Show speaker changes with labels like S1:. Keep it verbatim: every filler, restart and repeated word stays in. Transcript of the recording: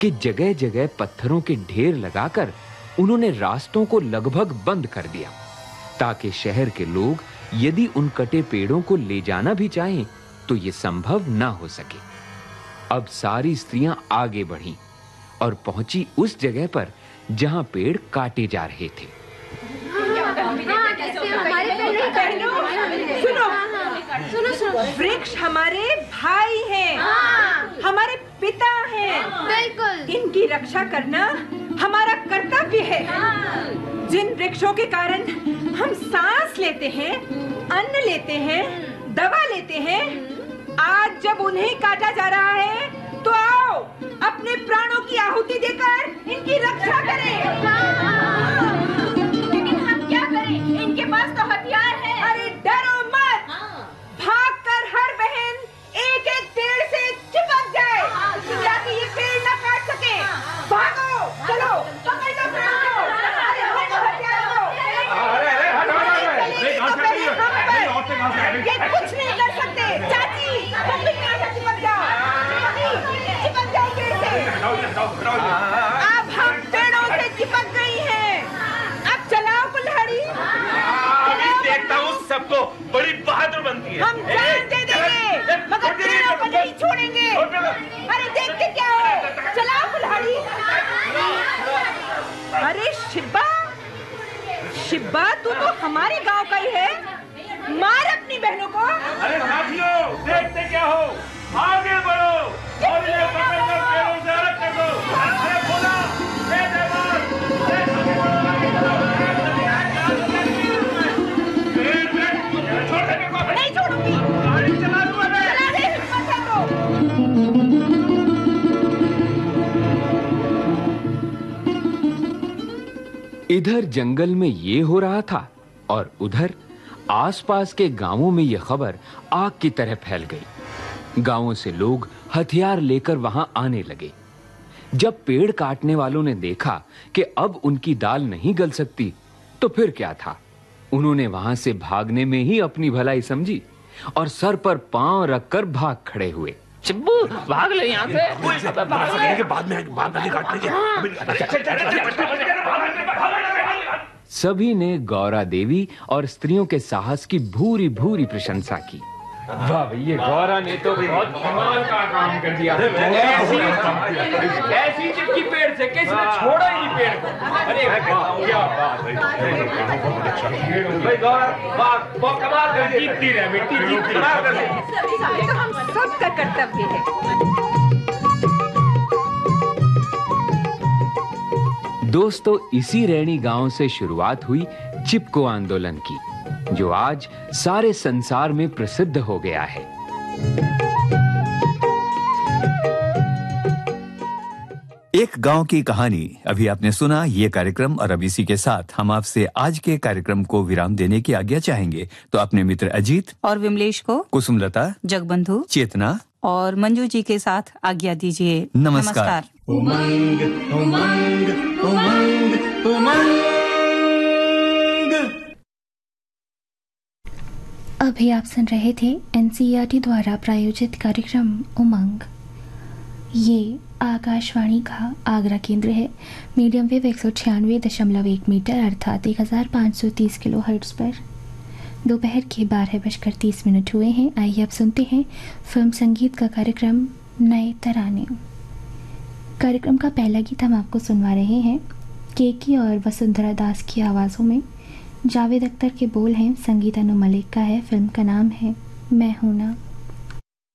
S1: कि जगह जगह पत्थरों के ढेर लगाकर उन्होंने रास्तों को लगभग बंद कर दिया, ताकि शहर के लोग यदि उन कटे पेड़ों को ले जाना भी चाहें तो यह संभव ना हो सके। अब सारी स्त्रियां आगे बढ़ीं और पहुंची उस जगह पर जहां पेड़ काटे जा रहे थे।
S2: सुनो, सुनो, सुनो, वृक्ष हमारे भाई हैं, हमारे पिता हैं।
S3: बिल्कुल।
S2: इनकी रक्षा करना हमारा कर्तव्य है। जिन वृक्षों के कारण हम सांस लेते हैं, अन्न लेते हैं, दवा लेते हैं, आज जब उन्हें काटा जा रहा है तो आओ अपने प्राणों की आहुति देकर इनकी रक्षा करें।
S3: लेकिन हम क्या करें? इनके पास तो हथियार है।
S2: अरे डरो मत, भागकर हर बहन एक एक पेड़ से चिपक जाए ताकि ये पेड़ न काट सके। भागो, चलो, पकड़ लो पेड़ को। अरे हमको हथियार दो।
S4: अरे अरे हट हट
S2: हट, ये कुछ नहीं कर सकते। चाची, तुम भी यहाँ से चिपक जाओ। चिपक जाओ पेड़ से। अब हम पेड़ों से चिपक गई हैं। अब चलाओ कुल्हाड़ी।
S4: अभी देखता हूँ सबको बड़ी बहादुर बनती है।
S2: हम जान दे देंगे मगर पेड़ों को नहीं छोड़ेंगे। अरे देखते क्या हो, चलाओ कुल्हाड़ी। अरे शिब्बा, शिब्बा तू तो हमारे गांव का ही है, मार अपनी बहनों को।
S4: अरे साथियों, देखते क्या हो, आगे बढ़ो और ये पकड़कर पेड़ों से अलग कर दो। अरे बोला, ये जवान, ये आगे बढ़ो, आगे बढ़ो। पेड़ पेड़ छोड़ देने को
S2: नहीं छोड़ूंगी।
S4: गाड़ी चला दूँ मैं।
S2: चला दे, हिम्मत है तो।
S1: इधर जंगल में ये हो रहा था और उधर आसपास के गांवों में यह खबर आग की तरह फैल गई। गांवों से लोग हथियार लेकर वहां आने लगे। जब पेड़ काटने वालों ने देखा कि अब उनकी दाल नहीं गल सकती तो फिर क्या था, उन्होंने वहां से भागने में ही अपनी भलाई समझी और सर पर पांव रखकर भाग खड़े हुए।
S5: चिब्बू, भाग ले यहाँ से।
S4: बाद में बाद में काट लीजिए।
S1: सभी ने गौरा देवी और स्त्रियों के साहस की भूरी भूरी प्रशंसा की।
S5: वाह भैया, गौरा ने तो बहुत कमाल का काम कर दिया। ऐसी ऐसी चिपकी पेड़ से किसी ने छोड़ा ही नहीं पेड़ को। अरे क्या बात है भाई, गौरा वाह, बहुत कमाल कर दिया। जीतती रहे बेटी, जीतती रहे।
S2: ये तो हम सबका कर्तव्य है।
S1: दोस्तों, इसी रैणी गांव से शुरुआत हुई चिपको आंदोलन की, जो आज सारे संसार में प्रसिद्ध हो गया है।
S6: एक गांव की कहानी अभी आपने सुना। ये कार्यक्रम और अब इसी के साथ हम आपसे आज के कार्यक्रम को विराम देने की आज्ञा चाहेंगे। तो अपने मित्र अजीत
S7: और विमलेश को,
S6: कुसुमलता,
S7: जगबंधु,
S6: चेतना और
S7: मंजू जी के साथ आज्ञा दीजिए।
S6: नमस्कार, नमस्कार।
S8: उमंग उमंग उमंग उमंग।
S9: अभी आप सुन रहे थे एनसीईआरटी द्वारा प्रायोजित कार्यक्रम उमंग। ये आकाशवाणी का आगरा केंद्र है। मीडियम वेव एक सौ छियानवे दशमलव एक मीटर अर्थात एक हजार पाँच सौ तीस किलो हर्ट्ज पर। दोपहर के बारह बजकर तीस मिनट हुए हैं। आइए अब सुनते हैं फिल्म संगीत का कार्यक्रम नए तराने। कार्यक्रम का पहला गीत हम आपको सुनवा रहे हैं केकी और वसुंधरा दास की आवाज़ों में। जावेद अख्तर के बोल हैं, संगीत अनु मलिक का है। फिल्म का नाम है मैं हूं ना।